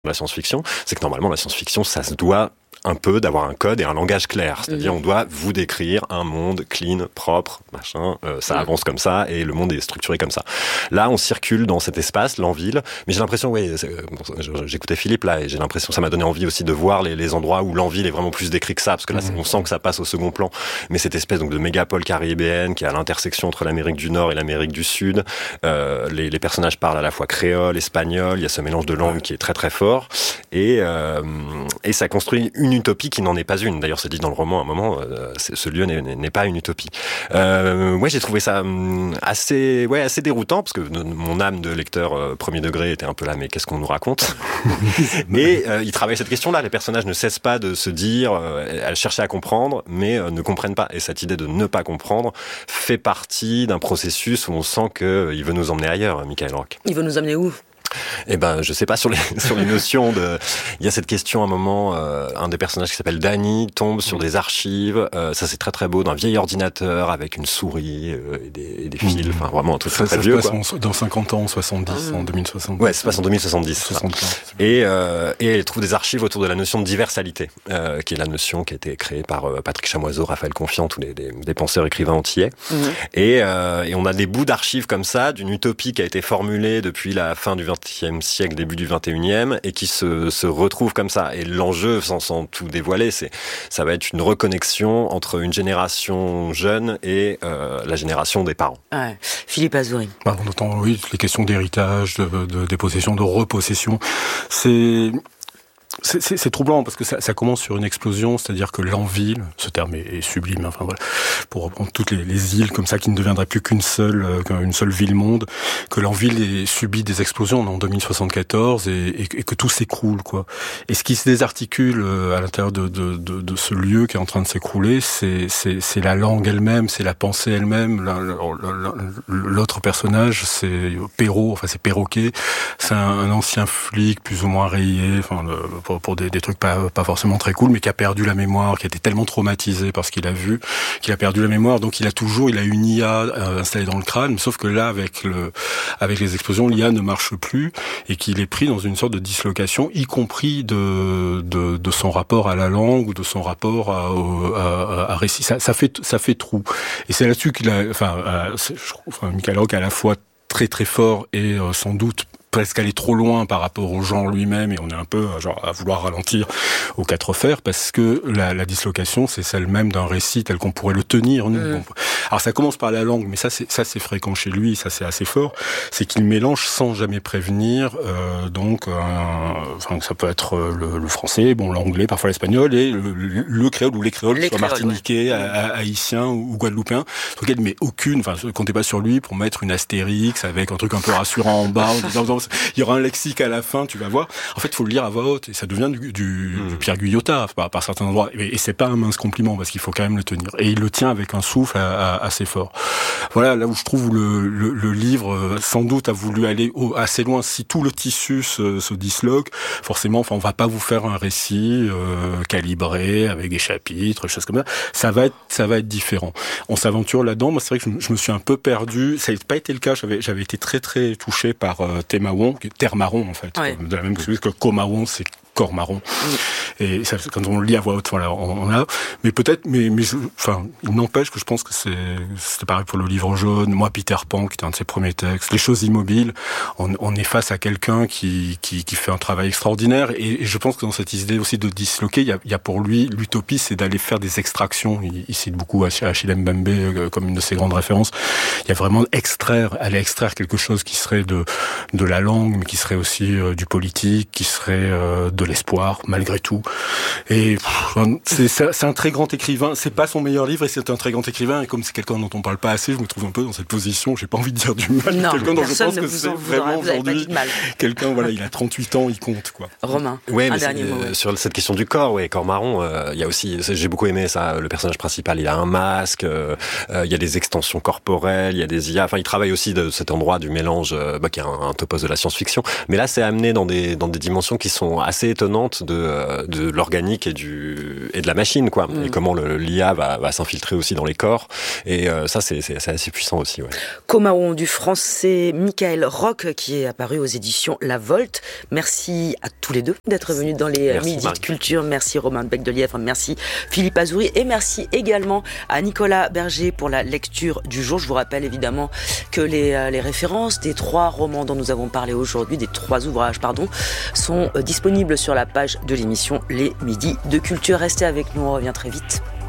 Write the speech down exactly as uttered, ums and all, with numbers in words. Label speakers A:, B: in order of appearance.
A: la science-fiction, c'est que normalement la science-fiction, ça se doit un peu d'avoir un code et un langage clair. C'est-à-dire, mmh. on doit vous décrire un monde clean, propre, machin, euh, ça mmh. avance comme ça, et le monde est structuré comme ça. Là, on circule dans cet espace, l'Anville, mais j'ai l'impression, oui, bon, j'écoutais Philippe là, et j'ai l'impression, ça m'a donné envie aussi de voir les, les endroits où l'Anville est vraiment plus décrit que ça, parce que là, mmh. on sent que ça passe au second plan, mais cette espèce donc de mégapole caribéenne qui est à l'intersection entre l'Amérique du Nord et l'Amérique du Sud, euh, les, les personnages parlent à la fois créole, espagnol, il y a ce mélange de langues qui est très très fort, et, euh, et ça construit une utopie qui n'en est pas une. D'ailleurs, c'est dit dans le roman à un moment, euh, ce lieu n'est, n'est pas une utopie. Euh, ouais, j'ai trouvé ça assez, ouais, assez déroutant, parce que mon âme de lecteur euh, premier degré était un peu là, mais qu'est-ce qu'on nous raconte? Mais euh, il travaille cette question-là. Les personnages ne cessent pas de se dire, euh, elles cherchent à comprendre, mais euh, ne comprennent pas. Et cette idée de ne pas comprendre fait partie d'un processus où on sent qu'il euh, veut nous emmener ailleurs, Michael Rock.
B: Il veut nous emmener où?
A: Eh ben, je sais pas, sur les, sur les notions de, il y a cette question à un moment, euh, un des personnages qui s'appelle Danny tombe sur des archives, euh, ça c'est très très beau, d'un vieil ordinateur avec une souris euh, et, des, et des fils, enfin mmh. vraiment un truc
C: ça,
A: très,
C: très
A: ça vieux.
C: Ça se
A: quoi.
C: passe en, dans cinquante ans, soixante-dix, mmh. en deux mille soixante-dix.
A: Ouais, ça se passe en deux mille soixante-dix.
C: soixante-dix.
A: Et, euh, et elle trouve des archives autour de la notion de diversalité, euh, qui est la notion qui a été créée par euh, Patrick Chamoiseau, Raphaël Confiant, tous les, des, des penseurs écrivains antillais. Mmh. Et, euh, et on a des bouts d'archives comme ça, d'une utopie qui a été formulée depuis la fin du vingtième siècle, début du vingt et unième, et qui se, se retrouve comme ça. Et l'enjeu, sans, sans tout dévoiler, c'est, ça va être une reconnexion entre une génération jeune et euh, la génération des parents.
B: Ouais. Philippe Azouri.
C: Bah, on entend, oui, les questions d'héritage, de, de dépossession, de repossession. C'est... C'est, c'est, c'est troublant parce que ça, ça commence sur une explosion, c'est-à-dire que l'Anville, ce terme est, est sublime, enfin voilà, pour reprendre toutes les, les îles comme ça qui ne deviendraient plus qu'une seule, euh, qu'une seule ville-monde, que l'Anville ait subi des explosions en deux mille soixante-quatorze et, et, et que tout s'écroule, quoi. Et ce qui se désarticule euh, à l'intérieur de, de, de, de ce lieu qui est en train de s'écrouler, c'est, c'est, c'est la langue elle-même, c'est la pensée elle-même. La, la, la, l'autre personnage, c'est Perrault, enfin c'est Perroquet, c'est un, un ancien flic plus ou moins rayé, enfin le, Pour, pour des, des trucs pas, pas forcément très cool, mais qui a perdu la mémoire, qui a été tellement traumatisé par ce qu'il a vu, qu'il a perdu la mémoire. Donc il a toujours, il a une I A euh, installée dans le crâne, sauf que là, avec le, avec les explosions, l'I A ne marche plus et qu'il est pris dans une sorte de dislocation, y compris de, de, de son rapport à la langue ou de son rapport à, à, à, à récit. Ça, ça fait, ça fait trou. Et c'est là-dessus qu'il a, enfin, euh, je trouve, enfin, Michael Rock à la fois très très fort et euh, sans doute presque aller trop loin par rapport au genre lui-même, et on est un peu genre à vouloir ralentir aux quatre fers, parce que la, la dislocation, c'est celle même d'un récit tel qu'on pourrait le tenir, nous. Mmh. Alors ça commence par la langue, mais ça c'est ça c'est fréquent chez lui, ça c'est assez fort, c'est qu'il mélange sans jamais prévenir, euh, donc un, enfin ça peut être le, le français, bon l'anglais, parfois l'espagnol, et le, le, le créole ou les créoles, les soit créoles, martiniquais, ouais. haïtiens ou, ou guadeloupéens, sur lequel il met aucune, enfin comptez pas sur lui pour mettre une astérix avec un truc un peu rassurant en bas, en disant il y aura un lexique à la fin, tu vas voir. En fait, il faut le lire à voix haute et ça devient du, du, mmh. du Pierre Guyotat par, par certains endroits. Et, et c'est pas un mince compliment parce qu'il faut quand même le tenir. Et il le tient avec un souffle à, à, assez fort. Voilà, là où je trouve le, le, le livre sans doute a voulu aller au, assez loin. Si tout le tissu se, se disloque, forcément, enfin, on va pas vous faire un récit euh, calibré avec des chapitres, des choses comme ça. Ça va être, ça va être différent. On s'aventure là-dedans. Moi, c'est vrai que je, je me suis un peu perdu. Ça n'a pas été le cas. J'avais, j'avais été très très touché par euh, Témaon. Terre marron en fait, ouais. De la même chose que Comaron, c'est corps marron. Mmh. Et ça, quand on le lit à voix haute, voilà, on, on a. Mais peut-être, mais, mais je, enfin, il n'empêche que je pense que c'est, c'était pareil pour le livre jaune. Moi, Peter Pan, qui était un de ses premiers textes, Les choses immobiles. On, on est face à quelqu'un qui, qui, qui fait un travail extraordinaire. Et, et je pense que dans cette idée aussi de disloquer, il y a, il y a pour lui l'utopie, c'est d'aller faire des extractions. Il, il cite beaucoup Achille Mbembe euh, comme une de ses grandes références. Il y a vraiment extraire, aller extraire quelque chose qui serait de de la langue, mais qui serait aussi euh, du politique, qui serait euh, de l'espoir malgré tout. Et pff, c'est, c'est un très grand écrivain. C'est pas son meilleur livre et c'est un très grand écrivain. Et comme c'est quelqu'un dont on parle pas assez, je me trouve un peu dans cette position. J'ai pas envie de dire du mal.
B: Non,
C: quelqu'un dont je pense que
B: vous
C: c'est
B: en,
C: vraiment
B: vous
C: aujourd'hui quelqu'un. Voilà, il a trente-huit ans, il compte quoi.
B: Romain.
A: Ouais,
B: un
A: mais
B: dernier mot. Ouais.
A: Sur cette question du corps, ouais, corps marron. Il euh, y a aussi, j'ai beaucoup aimé ça. Le personnage principal, il a un masque. Il euh, euh, y a des extensions corporelles. Il y a des I A. Enfin, il travaille aussi de cet endroit du mélange, euh, bah, qui est un, un topos de la science-fiction. Mais là, c'est amené dans des dans des dimensions qui sont assez étonnante de, de l'organique et, du, et de la machine, quoi. Mmh. Et comment le, l'I A va, va s'infiltrer aussi dans les corps. Et euh, ça, c'est, c'est, c'est assez puissant aussi. Ouais.
B: Comaon du français Michael Roch, qui est apparu aux éditions La Volte. Merci à tous les deux d'être venus dans les
A: merci,
B: Midi
A: Marie.
B: de Culture. Merci Romain de Bec-de-Lièvre, merci Philippe Azouri et merci également à Nicolas Berger pour la lecture du jour. Je vous rappelle évidemment que les, les références des trois romans dont nous avons parlé aujourd'hui, des trois ouvrages, pardon, sont disponibles sur la page de l'émission Les Midis de Culture. Restez avec nous, on revient très vite.